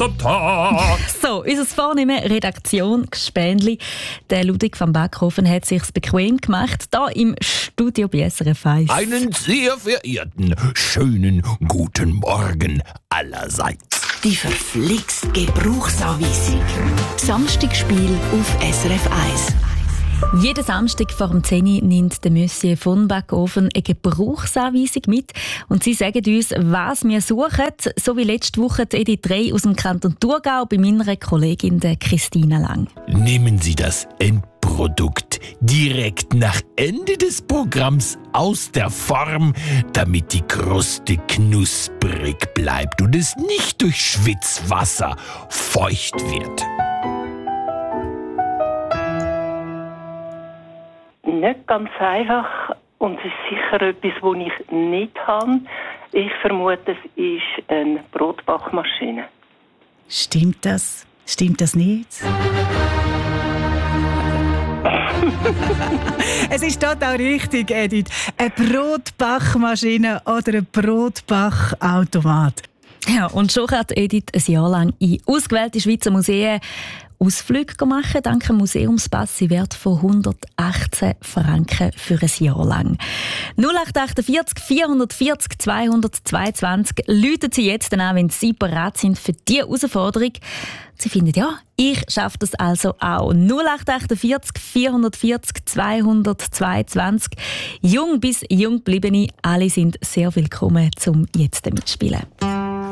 am Tag. So, unser vornehme Redaktion Gspendli, der Ludwig van Backhofen, hat sich's bequem gemacht, da im Studio bei SRF 1. Einen sehr verehrten, schönen guten Morgen allerseits. Die verflixt Gebrauchsanweisung. Samstagspiel auf SRF 1. Jeden Samstag vor dem 10 Uhr nimmt der Monsieur von Backhofen eine Gebrauchsanweisung mit und sie sagen uns, was wir suchen, so wie letzte Woche die Edith Rey aus dem Kanton Thurgau bei meiner Kollegin der Christina Lang. Nehmen Sie das Endprodukt direkt nach Ende des Programms aus der Form, damit die Kruste knusprig bleibt und es nicht durch Schwitzwasser feucht wird. Nicht ganz einfach und es ist sicher etwas, das ich nicht habe. Ich vermute, es ist eine Brotbackmaschine. Stimmt das? Stimmt das nicht? Es ist total richtig, Edith. Eine Brotbachmaschine oder ein Brotbachautomat. Ja, und schon kann Edith ein Jahr lang in ausgewählte Schweizer Museen Ausflüge machen, dank einem Museumspass im Wert von 118 Franken für ein Jahr lang. 0848 440 222 läuten Sie jetzt an, wenn Sie bereit sind für diese Herausforderung. Sie finden, ja, ich schaffe das also auch. 0848 440 222. Jung bis jung gebliebene, alle sind sehr willkommen zum jetzt mitspielen.